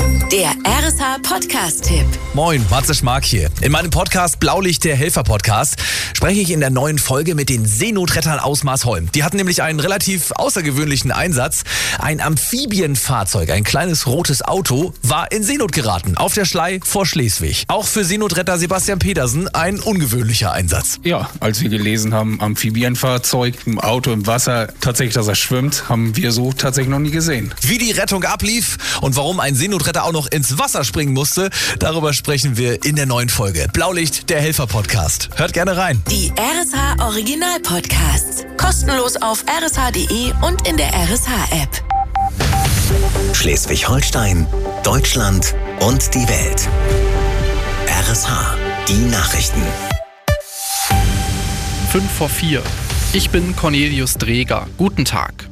Der RSH-Podcast-Tipp. Moin, Matze Schmark hier. In meinem Podcast Blaulicht, der Helfer-Podcast, spreche ich in der neuen Folge mit den Seenotrettern aus Marsholm. Die hatten nämlich einen relativ außergewöhnlichen Einsatz. Ein Amphibienfahrzeug, ein kleines rotes Auto, war in Seenot geraten, auf der Schlei vor Schleswig. Auch für Seenotretter Sebastian Petersen ein ungewöhnlicher Einsatz. Ja, als wir gelesen haben, Amphibienfahrzeug, ein Auto im Wasser, tatsächlich, dass er schwimmt, haben wir so tatsächlich noch nie gesehen. Wie die Rettung ablief und warum ein Seenotretter auch noch ins Wasser springen musste, darüber sprechen wir in der neuen Folge. Blaulicht, der Helfer-Podcast. Hört gerne rein. Die RSH-Original-Podcasts. Kostenlos auf rsh.de und in der RSH-App. Schleswig-Holstein, Deutschland und die Welt. RSH, die Nachrichten. 5:04. Ich bin Cornelius Dreger. Guten Tag.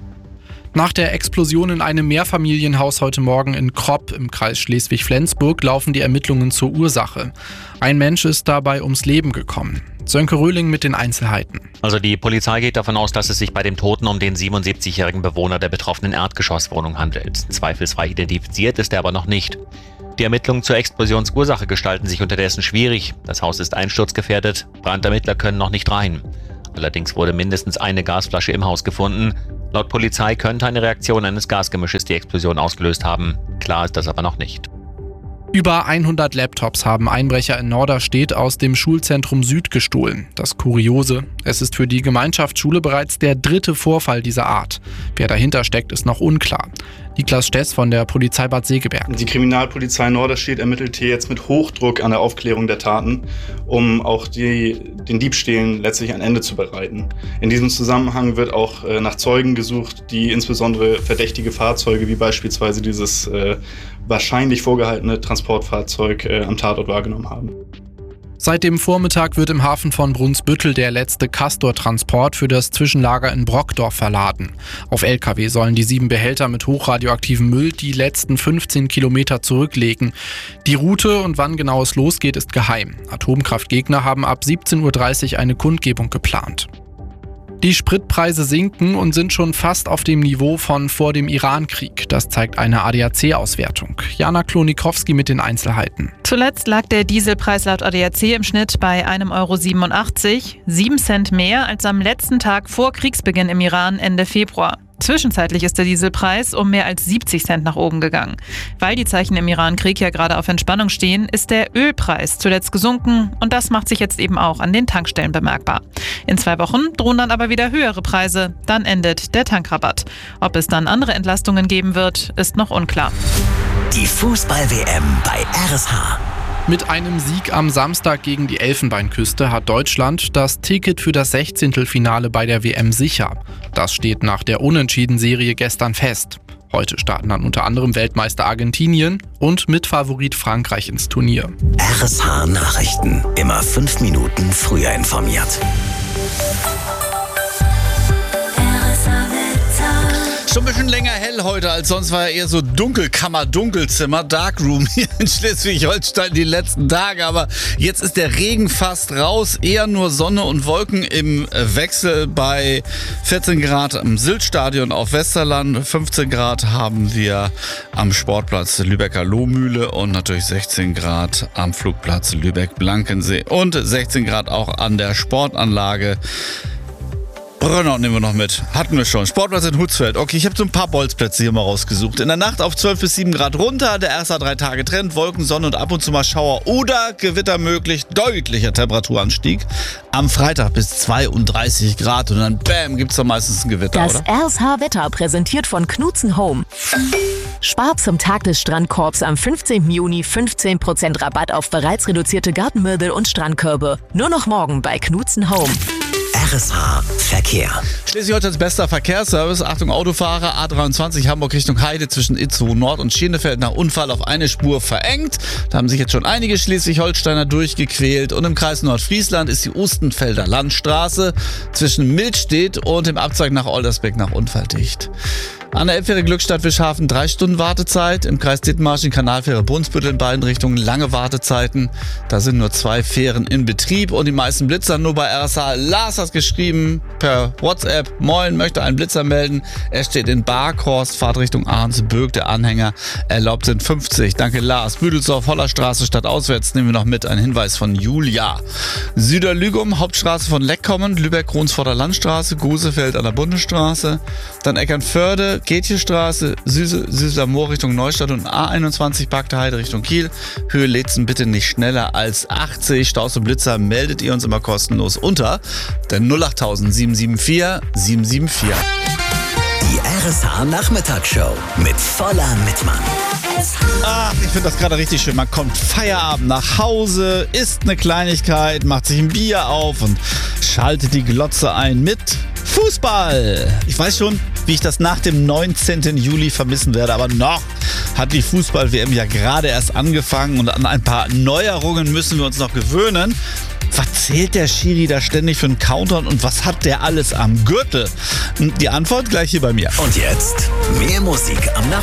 Nach der Explosion in einem Mehrfamilienhaus heute Morgen in Kropp im Kreis Schleswig-Flensburg laufen die Ermittlungen zur Ursache. Ein Mensch ist dabei ums Leben gekommen. Sönke Röhling mit den Einzelheiten. Also die Polizei geht davon aus, dass es sich bei dem Toten um den 77-jährigen Bewohner der betroffenen Erdgeschosswohnung handelt. Zweifelsfrei identifiziert ist er aber noch nicht. Die Ermittlungen zur Explosionsursache gestalten sich unterdessen schwierig. Das Haus ist einsturzgefährdet, Brandermittler können noch nicht rein. Allerdings wurde mindestens eine Gasflasche im Haus gefunden. Laut Polizei könnte eine Reaktion eines Gasgemisches die Explosion ausgelöst haben. Klar ist das aber noch nicht. Über 100 Laptops haben Einbrecher in Norderstedt aus dem Schulzentrum Süd gestohlen. Das Kuriose, es ist für die Gemeinschaftsschule bereits der 3. Vorfall dieser Art. Wer dahinter steckt, ist noch unklar. Niklas Stess von der Polizei Bad Segeberg. Die Kriminalpolizei Norderstedt ermittelt hier jetzt mit Hochdruck an der Aufklärung der Taten, um auch den Diebstählen letztlich ein Ende zu bereiten. In diesem Zusammenhang wird auch nach Zeugen gesucht, die insbesondere verdächtige Fahrzeuge, wie beispielsweise dieses wahrscheinlich vorgehaltene Transportfahrzeug am Tatort wahrgenommen haben. Seit dem Vormittag wird im Hafen von Brunsbüttel der letzte Castor-Transport für das Zwischenlager in Brockdorf verladen. Auf LKW sollen die 7 Behälter mit hochradioaktivem Müll die letzten 15 Kilometer zurücklegen. Die Route und wann genau es losgeht, ist geheim. Atomkraftgegner haben ab 17:30 Uhr eine Kundgebung geplant. Die Spritpreise sinken und sind schon fast auf dem Niveau von vor dem Iran-Krieg. Das zeigt eine ADAC-Auswertung. Jana Klonikowski mit den Einzelheiten. Zuletzt lag der Dieselpreis laut ADAC im Schnitt bei 1,87 €, 7 Cent mehr als am letzten Tag vor Kriegsbeginn im Iran Ende Februar. Zwischenzeitlich ist der Dieselpreis um mehr als 70 Cent nach oben gegangen. Weil die Zeichen im Iran-Krieg ja gerade auf Entspannung stehen, ist der Ölpreis zuletzt gesunken und das macht sich jetzt eben auch an den Tankstellen bemerkbar. In 2 Wochen drohen dann aber wieder höhere Preise, dann endet der Tankrabatt. Ob es dann andere Entlastungen geben wird, ist noch unklar. Die Fußball-WM bei RSH. Mit einem Sieg am Samstag gegen die Elfenbeinküste hat Deutschland das Ticket für das 16. Finale bei der WM sicher. Das steht nach der Unentschieden-Serie gestern fest. Heute starten dann unter anderem Weltmeister Argentinien und Mitfavorit Frankreich ins Turnier. RSH Nachrichten. Immer 5 Minuten früher informiert. Schon ein bisschen länger hell heute als sonst, war ja eher so Dunkelkammer, Dunkelzimmer, Darkroom hier in Schleswig-Holstein die letzten Tage. Aber jetzt ist der Regen fast raus, eher nur Sonne und Wolken im Wechsel bei 14 Grad am Syltstadion auf Westerland. 15 Grad haben wir am Sportplatz Lübecker Lohmühle und natürlich 16 Grad am Flugplatz Lübeck-Blankensee und 16 Grad auch an der Sportanlage. Brönner nehmen wir noch mit. Hatten wir schon. Sportplatz in Hutzfeld. Okay, ich habe so ein paar Bolzplätze hier mal rausgesucht. In der Nacht auf 12 bis 7 Grad runter. Der erste 3-Tage-Trend. Wolken, Sonne und ab und zu mal Schauer oder Gewitter möglich. Deutlicher Temperaturanstieg. Am Freitag bis 32 Grad. Und dann bam, gibt's dann meistens ein Gewitter, das oder? RSH-Wetter präsentiert von Knudsen Home. Spar zum Tag des Strandkorbs am 15. Juni 15% Rabatt auf bereits reduzierte Gartenmöbel und Strandkörbe. Nur noch morgen bei Knudsen Home. RSH Verkehr. Schleswig-Holsteins bester Verkehrsservice. Achtung Autofahrer, A23 Hamburg Richtung Heide zwischen Itzehoe Nord und Schenefeld nach Unfall auf eine Spur verengt. Da haben sich jetzt schon einige Schleswig-Holsteiner durchgequält. Und im Kreis Nordfriesland ist die Ostenfelder Landstraße zwischen Milstedt und dem Abzweig nach Oldersbeck nach Unfall dicht. An der Elbfähre Glückstadt Wischhafen 3 Stunden Wartezeit. Im Kreis Dithmarschen Kanalfähre Brunsbüttel in beiden Richtungen lange Wartezeiten. Da sind nur 2 Fähren in Betrieb und die meisten Blitzer nur bei RSH. Lars hat geschrieben per WhatsApp. Moin, möchte einen Blitzer melden. Er steht in Barkhorst, Fahrtrichtung Ahrensböck. Der Anhänger erlaubt sind 50. Danke Lars. Büdelsdorf, Hollerstraße stadtauswärts nehmen wir noch mit. Ein Hinweis von Julia. Süderlügum, Hauptstraße von Leck kommend. Lübeck-Kronsvorder Landstraße. Gosefeld an der Bundesstraße. Dann Eckernförde. Gätjestraße, Süßer Moor Richtung Neustadt und A21 Bagdeheide Richtung Kiel. Höhe Letzen bitte nicht schneller als 80. Staus und Blitzer meldet ihr uns immer kostenlos unter der 08000 774 774. Die RSH Nachmittagsshow mit Voller Mittmann. Ach, ich finde das gerade richtig schön. Man kommt Feierabend nach Hause, isst eine Kleinigkeit, macht sich ein Bier auf und schaltet die Glotze ein mit Fußball. Ich weiß schon, wie ich das nach dem 19. Juli vermissen werde, aber noch hat die Fußball-WM ja gerade erst angefangen und an ein paar Neuerungen müssen wir uns noch gewöhnen. Was zählt der Schiri da ständig für einen Countdown und was hat der alles am Gürtel? Die Antwort gleich hier bei mir. Und jetzt mehr Musik am Nachmittag.